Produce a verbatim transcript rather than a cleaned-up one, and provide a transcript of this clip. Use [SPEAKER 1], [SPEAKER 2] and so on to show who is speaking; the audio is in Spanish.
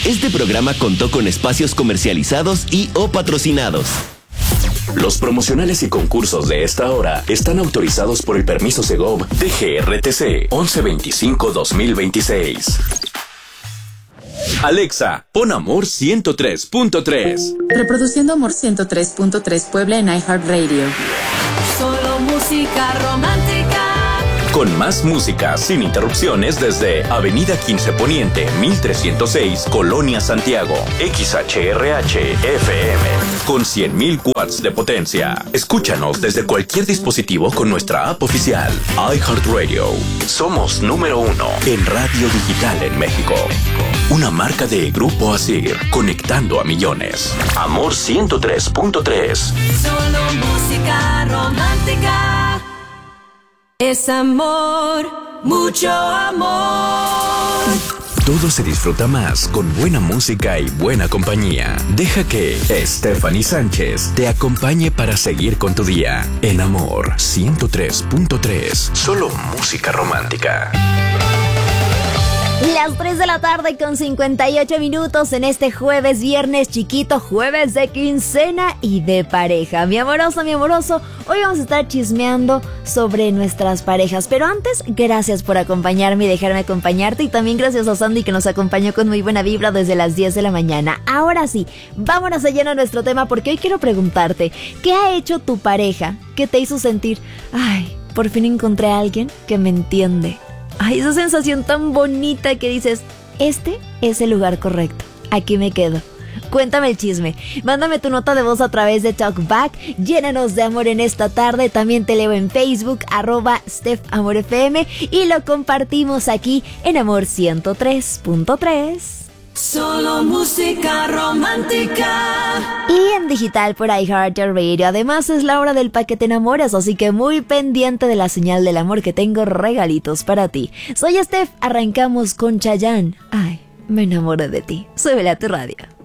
[SPEAKER 1] Este programa contó con espacios comercializados y o patrocinados.
[SPEAKER 2] Los promocionales y concursos de esta hora están autorizados por el permiso Segov D G R T C once veinticinco dos mil veintiséis. Alexa, pon Amor ciento tres punto tres.
[SPEAKER 3] Reproduciendo Amor ciento tres punto tres Puebla en iHeartRadio.
[SPEAKER 4] Solo música romántica.
[SPEAKER 2] Con más música sin interrupciones desde Avenida quince Poniente, mil trescientos seis, Colonia Santiago. X H R H F M. Con cien mil watts de potencia. Escúchanos desde cualquier dispositivo con nuestra app oficial. iHeartRadio. Somos número uno en radio digital en México. Una marca de Grupo Asir, conectando a millones. Amor ciento tres punto tres.
[SPEAKER 4] Solo música romántica. Es amor, mucho amor.
[SPEAKER 2] Todo se disfruta más con buena música y buena compañía. Deja que Stephanie Sánchez te acompañe para seguir con tu día. En Amor ciento tres punto tres. Solo música romántica.
[SPEAKER 5] Las tres de la tarde con cincuenta y ocho minutos en este jueves, viernes chiquito, jueves de quincena y de pareja. Mi amoroso, mi amoroso, hoy vamos a estar chismeando sobre nuestras parejas. Pero antes, gracias por acompañarme y dejarme acompañarte. Y también gracias a Sandy que nos acompañó con muy buena vibra desde las diez de la mañana. Ahora sí, vámonos a lleno a nuestro tema porque hoy quiero preguntarte, ¿qué ha hecho tu pareja que te hizo sentir, ay, por fin encontré a alguien que me entiende? Ay, esa sensación tan bonita que dices, este es el lugar correcto, aquí me quedo. Cuéntame el chisme, mándame tu nota de voz a través de Talkback, llénanos de amor en esta tarde, también te leo en Facebook, arroba StephAmorFM y lo compartimos aquí en Amor ciento tres punto tres.
[SPEAKER 4] Solo música romántica.
[SPEAKER 5] Y en digital por iHeartRadio. Además es la hora del paquete enamoras, así que muy pendiente de la señal del amor que tengo regalitos para ti. Soy Steph, arrancamos con Chayanne. Ay, me enamoré de ti. Súbele a tu radio.